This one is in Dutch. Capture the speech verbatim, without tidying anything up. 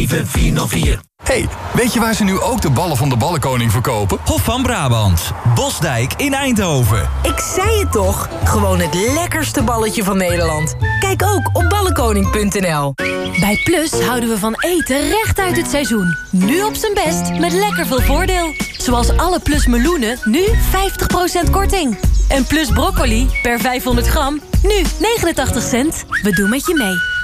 zeven vier nul vier. Hey, weet je waar ze nu ook de ballen van de Ballenkoning verkopen? Hof van Brabant, Bosdijk in Eindhoven. Ik zei het toch? Gewoon het lekkerste balletje van Nederland. Kijk ook op ballenkoning punt n l. Bij Plus houden we van eten recht uit het seizoen. Nu op zijn best met lekker veel voordeel. Zoals alle Plus meloenen, nu vijftig procent korting. En Plus broccoli per vijfhonderd gram, nu negenentachtig cent. We doen met je mee.